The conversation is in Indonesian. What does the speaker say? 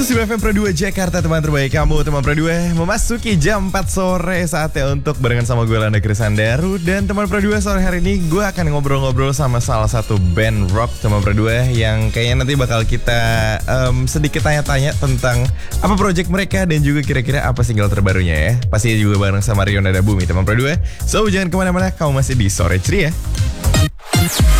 107 FM Pro 2 Jakarta, teman terbaik kamu, teman Pro 2. Memasuki jam 4 sore, saatnya untuk barengan sama gue Landa Krisandaru. Dan teman Pro 2, sore hari ini gue akan ngobrol-ngobrol sama salah satu band rock teman Pro 2 yang kayaknya nanti bakal kita sedikit tanya-tanya tentang apa project mereka dan juga kira-kira apa single terbarunya ya. Pasti juga bareng sama Rio Nada Bumi teman Pro 2. So jangan kemana-mana, kamu masih di Sore Ceria.